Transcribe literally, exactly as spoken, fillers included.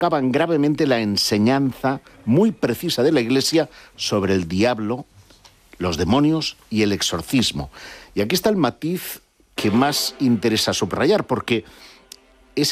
socavan gravemente la enseñanza muy precisa de la Iglesia sobre el diablo, los demonios y el exorcismo. Y aquí está el matiz que más interesa subrayar, porque